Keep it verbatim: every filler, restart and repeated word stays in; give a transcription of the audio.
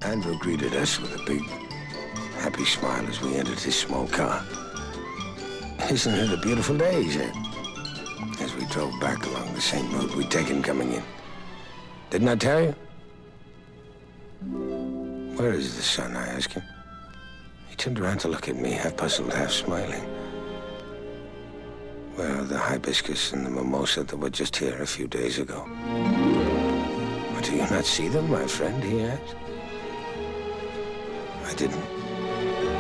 Andrew greeted us with a big, happy smile as we entered his small car. "Isn't it a beautiful day?" he said, as we drove back along the same road we'd taken coming in. "Didn't I tell you?" "Where is the sun?" I asked him. He turned around to look at me, half puzzled, half smiling. "Well, the hibiscus and the mimosa that were just here a few days ago." "Do you not see them, my friend?" he asked. I didn't.